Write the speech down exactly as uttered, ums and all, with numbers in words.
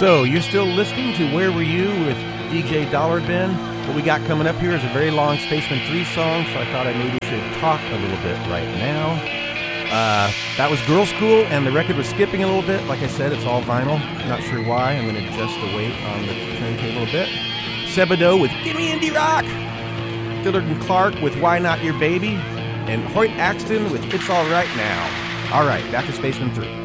So, you're still listening to Where Were You with D J Dollar Bin. What we got coming up here is a very long Spaceman three song, so I thought I maybe should talk a little bit right now. Uh, that was Girl School, and the record was skipping a little bit. Like I said, it's all vinyl. Not sure why. I'm going to adjust the weight on the turntable a bit. Sebadoh with Gimme Indie Rock. Dillard and Clark with Why Not Your Baby. And Hoyt Axton with It's All Right Now. All right, back to Spaceman three.